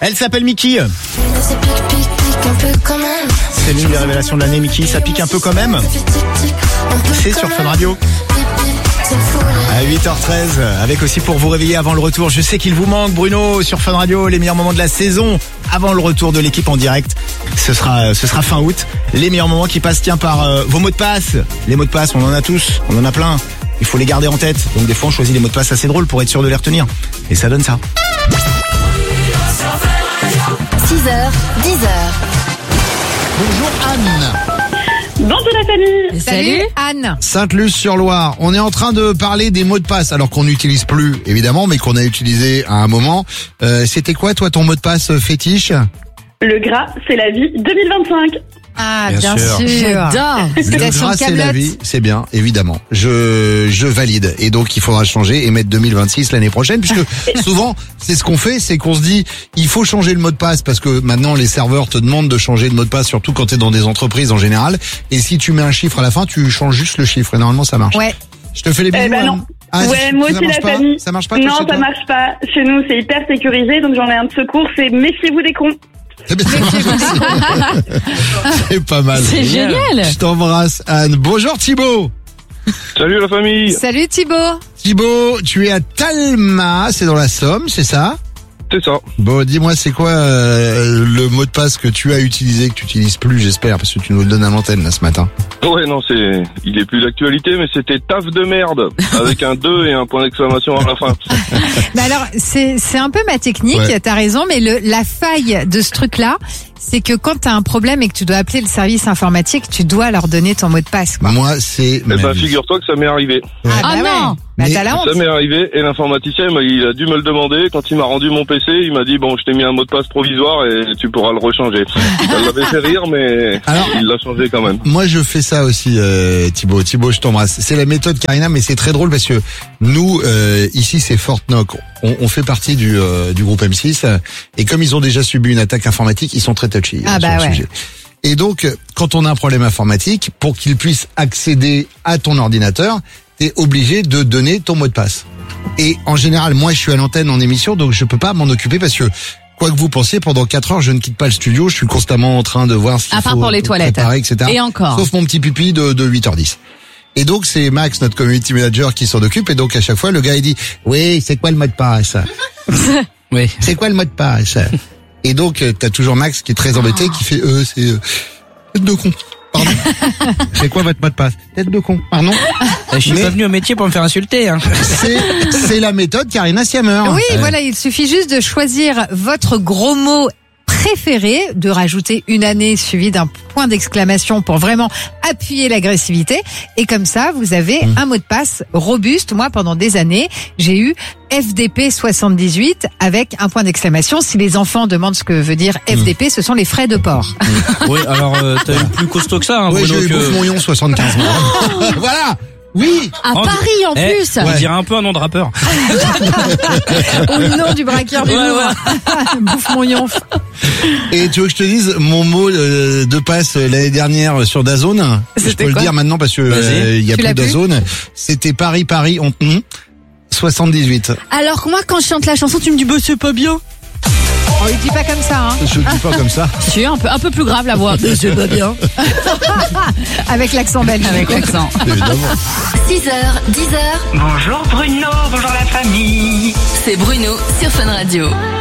Elle s'appelle Mickey. C'est l'une des révélations de l'année, Mickey. Ça pique un peu quand même. C'est sur Fun Radio. À 8h13, avec aussi pour vous réveiller avant le retour. Je sais qu'il vous manque, Bruno, sur Fun Radio, les meilleurs moments de la saison avant le retour de l'équipe en direct. Ce sera fin août. Les meilleurs moments qui passent, par vos mots de passe. Les mots de passe, on en a tous, on en a plein. Il faut les garder en tête. Donc des fois, on choisit des mots de passe assez drôles pour être sûr de les retenir. Et ça donne ça. 6h, 10h. Bonjour Anne. Bonjour la famille. Salut Anne. Sainte-Luce-sur-Loire. On est en train de parler des mots de passe, alors qu'on n'utilise plus, évidemment, mais qu'on a utilisé à un moment. C'était quoi, toi, ton mot de passe fétiche? Le gras, c'est la vie 2025. Ah, Bien bien sûr. sûr. Le gras, c'est la vie, c'est bien, évidemment. Je valide. Et donc, il faudra changer et mettre 2026 l'année prochaine, puisque souvent, c'est ce qu'on fait, c'est qu'on se dit, il faut changer le mot de passe, parce que maintenant, les serveurs te demandent de changer de mot de passe, surtout quand tu es dans des entreprises en général. Et si tu mets un chiffre à la fin, tu changes juste le chiffre. Et normalement, ça marche. Ouais. Je te fais les bisous. Non. Ah, Ouais, moi ça aussi marche la pas famille. Ça marche pas? Non, toi, chez ça toi marche pas. Chez nous, c'est hyper sécurisé, donc j'en ai un de secours, c'est méfiez-vous des cons. C'est bien. C'est pas mal. C'est génial. Je t'embrasse, Anne. Bonjour Thibaut. Salut la famille. Salut Thibaut. Thibaut, tu es à Talma, c'est dans la Somme, c'est ça? C'est ça. Bon, dis-moi, c'est quoi le mot de passe que tu as utilisé, que tu utilises plus, j'espère, parce que tu nous le donnes à l'antenne là ce matin. Ouais, non, il est plus d'actualité, mais c'était taf de merde, avec un 2 et un point d'exclamation à la fin. Bah alors, c'est un peu ma technique, Ouais. t'as raison, mais la faille de ce truc-là, c'est que quand t'as un problème et que tu dois appeler le service informatique, tu dois leur donner ton mot de passe, quoi. Moi, c'est... Eh ben, figure-toi que ça m'est arrivé. Ah bah non. ouais. Bah Mais t'as la honte. Ça m'est arrivé, et l'informaticien, il a dû me le demander. Quand il m'a rendu mon PC, il m'a dit, bon, je t'ai mis un mot de passe provisoire et tu pourras le rechanger. Ça l'avait fait rire, mais Alors- il l'a changé quand même. Moi, je fais ça aussi, Thibaut. Thibaut, je t'embrasse. C'est la méthode Karina, mais c'est très drôle parce que nous, ici, c'est Fortnoc. On fait partie du groupe M6. Et comme ils ont déjà subi une attaque informatique, ils sont très touchy Ah sur bah le ouais. sujet. Et donc, quand on a un problème informatique, pour qu'ils puissent accéder à ton ordinateur, t'es obligé de donner ton mot de passe. Et en général, moi, je suis à l'antenne en émission, donc je peux pas m'en occuper parce que quoi que vous pensiez, pendant 4 heures, je ne quitte pas le studio. Je suis constamment en train de voir ce qu'il À part faut pour les toilettes. préparer, etc. Et encore. Sauf mon petit pipi de 8h10. Et donc, c'est Max, notre community manager, qui s'en occupe. Et donc, à chaque fois, le gars, il dit, oui, c'est quoi le mot de passe? Oui. C'est quoi le mot de passe? Et donc, t'as toujours Max qui est très embêté, qui fait, c'est, tête de con. Pardon. C'est quoi votre mot de passe? Tête de con. Pardon. Je suis Mais- pas venu au métier pour me faire insulter. Hein. C'est la méthode Karina Siamer. Oui, voilà, il suffit juste de choisir votre gros mot préféré, de rajouter une année suivie d'un point d'exclamation pour vraiment appuyer l'agressivité. Et comme ça, vous avez un mot de passe robuste. Moi, pendant des années, j'ai eu FDP 78 avec un point d'exclamation. Si les enfants demandent ce que veut dire FDP, ce sont les frais de port. Oui, alors t'as eu plus costaud que ça, hein, Oui, Bruno. j'ai eu Bouffe Moyon 75. Voilà. Oui. À Oh, Paris en plus. On dirait un peu un nom de rappeur. Au nom du braqueur du Ouais, Louvre. Bouffe mon yonf. Et tu veux que je te dise mon mot de passe l'année dernière sur DAZN? Je C'était peux le quoi dire maintenant parce que Vas-y. il y a Tu plus l'as plus DAZN. C'était Paris 78. Alors que moi, quand je chante la chanson, tu me dis, bah, c'est pas bien. Oh, il dit pas comme ça, hein. Je dis pas comme ça. Si, un peu plus grave la voix. Mais c'est pas bien. Avec l'accent belge. Avec l'accent. Évidemment. 6h, 10h. Bonjour Bruno, bonjour la famille. C'est Bruno sur Fun Radio.